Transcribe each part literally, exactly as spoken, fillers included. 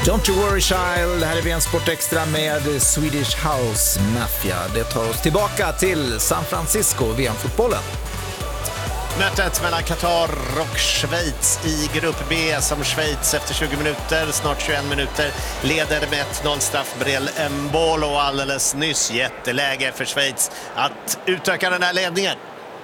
Don't you worry child, det här är V M Sport Extra med Swedish House Mafia. Det tar oss tillbaka till San Francisco, V M-fotbollen. Mötet mellan Qatar och Schweiz i grupp B, som Schweiz efter tjugo minuter, snart tjugoen minuter, leder med ett noll straff. Brel Mbolo och alldeles nyss jätteläge för Schweiz att utöka den här ledningen.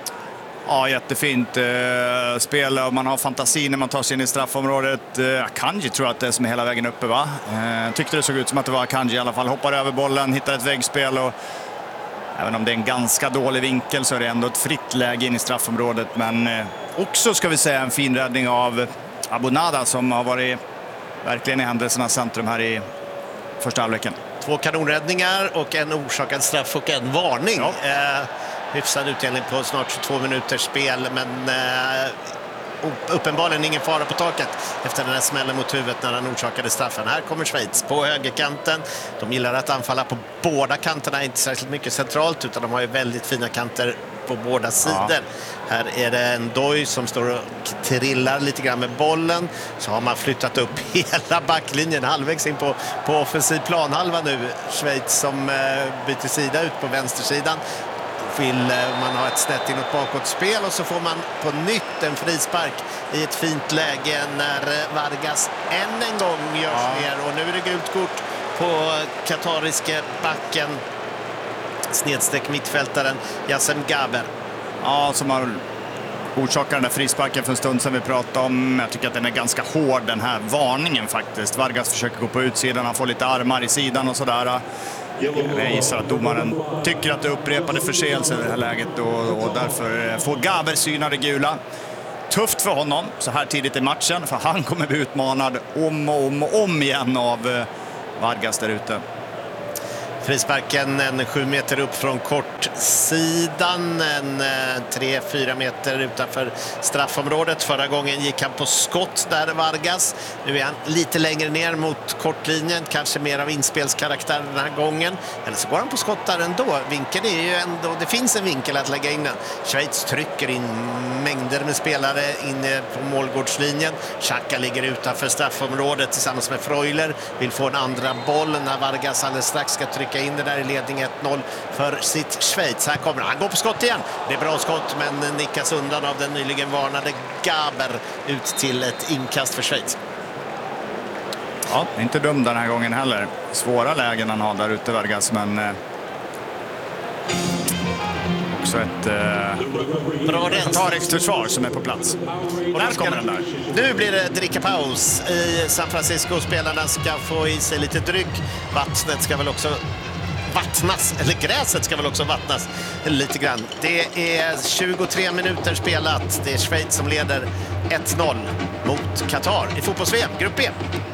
Ja, jättefint eh, spel och man har fantasi när man tar sig in i straffområdet. Eh, Akanji tror jag att det är som är hela vägen uppe, va? Eh, tyckte det såg ut som att det var Akanji i alla fall. Hoppar över bollen, hittar ett väggspel och även om det är en ganska dålig vinkel så är det ändå ett fritt läge in i straffområdet. Men eh, också ska vi säga en fin räddning av Abunada som har varit verkligen i händelsernas centrum här i första halvleken. Två kanonräddningar och en orsakad straff och en varning. Ja. Eh, hyfsad utdelning på snart tjugotvå minuters spel, men eh, uppenbarligen ingen fara på taket efter den här smällen mot huvudet när han orsakade straffen. Här kommer Schweiz på högerkanten. De gillar att anfalla på båda kanterna, inte särskilt mycket centralt, utan de har ju väldigt fina kanter på båda sidor. Ja. Här är det en Doj som står och trillar lite grann med bollen. Så har man flyttat upp hela backlinjen halvvägs in på, på offensiv planhalva nu. Schweiz som eh, byter sida ut på vänstersidan. Vill man ha ett snett inåt bakåtspel och så får man på nytt en frispark i ett fint läge när Vargas än en gång görs ja. ner. Och nu är det gult kort på katariske backen, snedsträck mittfältaren Yassem Gaber. Ja, som har orsakat den där frisparken för en stund sedan vi pratade om. Jag tycker att den är ganska hård, den här varningen faktiskt. Vargas försöker gå på utsidan, han får lite armar i sidan och sådär. Jag gissar att domaren tycker att det upprepade förseelser i det här läget och, och därför får Gaber syna det gula. Tufft för honom så här tidigt i matchen, för han kommer bli utmanad om och om och om igen av Vargas där ute. Frisparken en sju meter upp från kortsidan, en tre fyra meter utanför straffområdet. Förra gången gick han på skott där, Vargas. Nu är han lite längre ner mot kortlinjen, kanske mer av inspelskaraktär den här gången. Eller så går han på skott där ändå. Vinkeln är ju ändå, det finns en vinkel att lägga in den. Schweiz trycker in mängder med spelare inne på målgårdslinjen. Xhaka ligger utanför straffområdet tillsammans med Freuler. Vill få en andra boll när Vargas alldeles strax ska trycka in det där i ledning ett noll för sitt Schweiz. Här kommer han, han går på skott igen. Det är bra skott men nickas undan av den nyligen varnade Gaber ut till ett inkast för Schweiz. Ja, inte dum den här gången heller. Svåra lägen han har där ute, Vargas, men eh, också ett eh, Qatariskt försvar som är på plats. Och där kommer den där. Nu blir det drickapaus i San Francisco. Spelarna ska få i sig lite dryck. Vattnet ska väl också vattnas, eller gräset ska väl också vattnas lite grann. Det är tjugotre minuter spelat. Det är Schweiz som leder ett noll mot Qatar i fotbolls-V M, grupp B.